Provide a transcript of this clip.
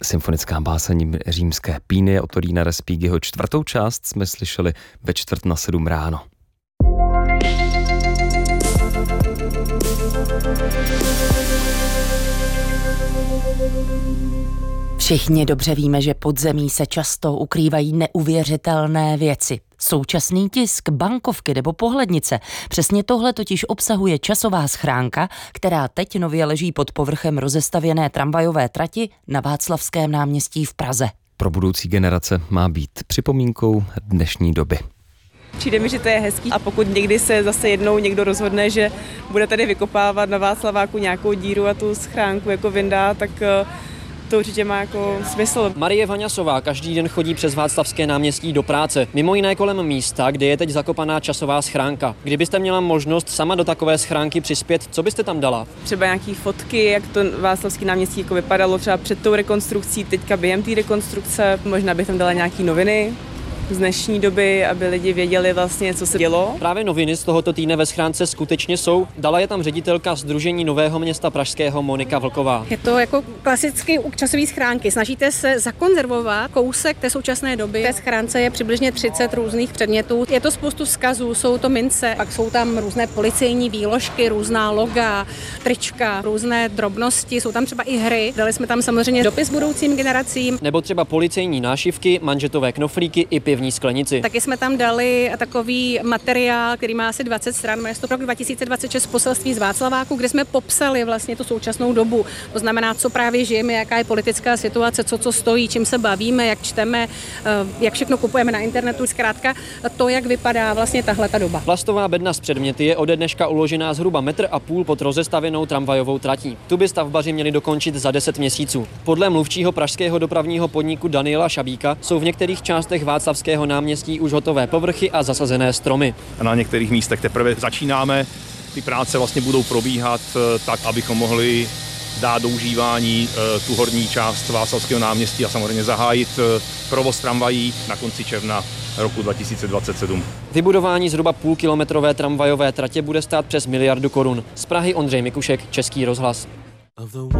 Symfonická báseň Římské píny od Torína Respighiho. 4. část jsme slyšeli ve 6:45 ráno. Všichni dobře víme, že pod zemí se často ukrývají neuvěřitelné věci. Současný tisk, bankovky nebo pohlednice. Přesně tohle totiž obsahuje časová schránka, která teď nově leží pod povrchem rozestavěné tramvajové trati na Václavském náměstí v Praze. Pro budoucí generace má být připomínkou dnešní doby. Přijde mi, že to je hezký a pokud někdy se zase jednou někdo rozhodne, že bude tady vykopávat na Václaváku nějakou díru a tu schránku jako vyndá, tak to určitě má jako smysl. Marie Vaňasová každý den chodí přes Václavské náměstí do práce, mimo jiné kolem místa, kde je teď zakopaná časová schránka. Kdybyste měla možnost sama do takové schránky přispět, co byste tam dala? Třeba nějaký fotky, jak to Václavské náměstí jako vypadalo třeba před tou rekonstrukcí, teďka během té rekonstrukce, možná bych tam dala nějaký noviny z dnešní doby, aby lidi věděli vlastně, co se dělo. Právě noviny z tohoto týdne ve schránce skutečně jsou. Dala je tam ředitelka Sdružení Nového Města Pražského Monika Vlková. Je to jako klasicky u časové schránky. Snažíte se zakonzervovat kousek té současné doby. V té schránce je přibližně 30 různých předmětů. Je to spoustu vzkazů, jsou to mince, pak jsou tam různé policejní výložky, různá loga, trička, různé drobnosti, jsou tam třeba i hry. Dali jsme tam samozřejmě dopis budoucím generacím. Nebo třeba policejní nášivky, manžetové knoflíky i pivní sklenici. Taky jsme tam dali takový materiál, který má asi 20 stran, je to rok 2026 poselství z Václaváku, kde jsme popsali vlastně tu současnou dobu. To znamená, co právě žijeme, jaká je politická situace, co stojí, čím se bavíme, jak čteme, jak všechno kupujeme na internetu. Zkrátka to, jak vypadá vlastně tahleta doba. Plastová bedna s předměty je ode dneška uložená zhruba 1,5 m pod rozestavěnou tramvajovou tratí. Tu by stavbaři měli dokončit za 10 měsíců. Podle mluvčího pražského dopravního podniku Daniela Šabíka jsou v některých částech Václavského náměstí už hotové povrchy a zasazené stromy. A na některých místech teprve začínáme. Ty práce vlastně budou probíhat tak, abychom mohli dát do užívání tu horní část Václavského náměstí a samozřejmě zahájit provoz tramvají na konci června roku 2027. Vybudování zhruba půlkilometrové tramvajové tratě bude stát přes 1 miliardu korun. Z Prahy Ondřej Mikušek, Český rozhlas.